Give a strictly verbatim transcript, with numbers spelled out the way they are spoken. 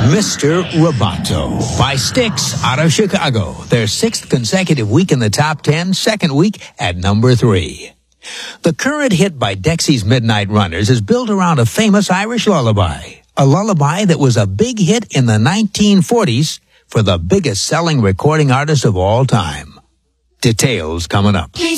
Mister Roboto by Styx out of Chicago. Their sixth consecutive week in the top ten, second week at number three. The current hit by Dexy's Midnight Runners is built around a famous Irish lullaby. A lullaby that was a big hit in the nineteen forties for the biggest selling recording artist of all time. Details coming up.